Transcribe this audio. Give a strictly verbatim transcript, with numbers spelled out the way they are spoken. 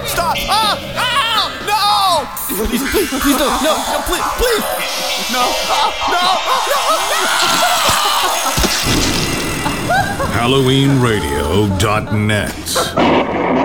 Stop! Ah! Ah! No! Please, please, please, no, no, no, please, please! No! No! No! Halloween Radio dot net